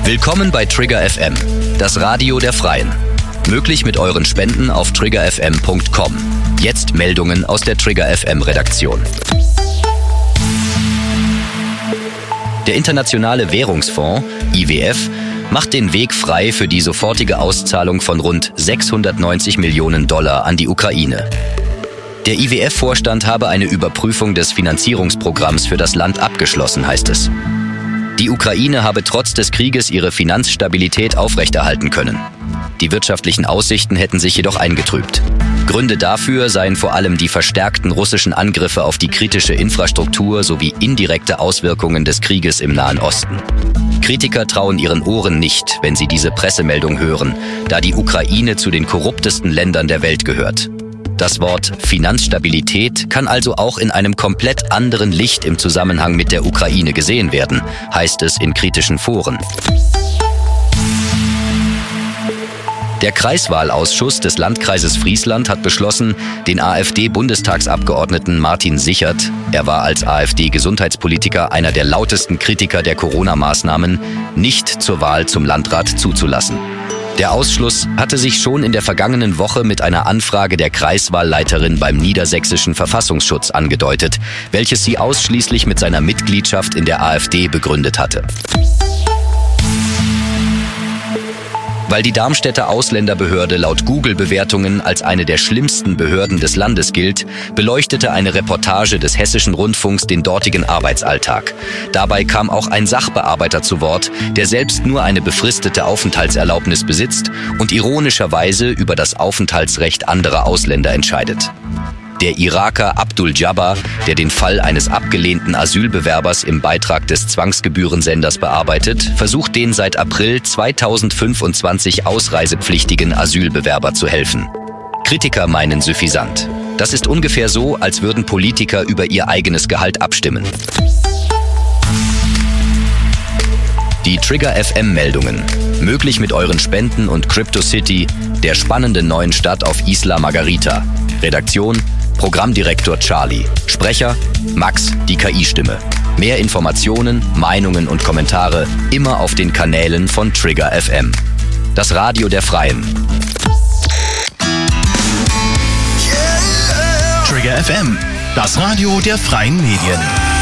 Willkommen bei Trigger FM, das Radio der Freien. Möglich mit euren Spenden auf triggerfm.com. Jetzt Meldungen aus der Trigger FM Redaktion. Der Internationale Währungsfonds, IWF, macht den Weg frei für die sofortige Auszahlung von rund 690 Millionen Dollar an die Ukraine. Der IWF-Vorstand habe eine Überprüfung des Finanzierungsprogramms für das Land abgeschlossen, heißt es. Die Ukraine habe trotz des Krieges ihre Finanzstabilität aufrechterhalten können. Die wirtschaftlichen Aussichten hätten sich jedoch eingetrübt. Gründe dafür seien vor allem die verstärkten russischen Angriffe auf die kritische Infrastruktur sowie indirekte Auswirkungen des Krieges im Nahen Osten. Kritiker trauen ihren Ohren nicht, wenn sie diese Pressemeldung hören, da die Ukraine zu den korruptesten Ländern der Welt gehört. Das Wort Finanzstabilität kann also auch in einem komplett anderen Licht im Zusammenhang mit der Ukraine gesehen werden, heißt es in kritischen Foren. Der Kreiswahlausschuss des Landkreises Friesland hat beschlossen, den AfD-Bundestagsabgeordneten Martin Sichert, er war als AfD-Gesundheitspolitiker einer der lautesten Kritiker der Corona-Maßnahmen, nicht zur Wahl zum Landrat zuzulassen. Der Ausschluss hatte sich schon in der vergangenen Woche mit einer Anfrage der Kreiswahlleiterin beim Niedersächsischen Verfassungsschutz angedeutet, welches sie ausschließlich mit seiner Mitgliedschaft in der AfD begründet hatte. Weil die Darmstädter Ausländerbehörde laut Google-Bewertungen als eine der schlimmsten Behörden des Landes gilt, beleuchtete eine Reportage des Hessischen Rundfunks den dortigen Arbeitsalltag. Dabei kam auch ein Sachbearbeiter zu Wort, der selbst nur eine befristete Aufenthaltserlaubnis besitzt und ironischerweise über das Aufenthaltsrecht anderer Ausländer entscheidet. Der Iraker Abdul Jabbar, der den Fall eines abgelehnten Asylbewerbers im Beitrag des Zwangsgebührensenders bearbeitet, versucht den seit April 2025 ausreisepflichtigen Asylbewerber zu helfen. Kritiker meinen suffisant. Das ist ungefähr so, als würden Politiker über ihr eigenes Gehalt abstimmen. Die Trigger FM-Meldungen. Möglich mit euren Spenden und CryptoCity, der spannenden neuen Stadt auf Isla Margarita. Redaktion: Programmdirektor Charlie. Sprecher: Max, die KI-Stimme. Mehr Informationen, Meinungen und Kommentare immer auf den Kanälen von Trigger FM. Das Radio der Freien. Trigger FM, das Radio der Freien Medien.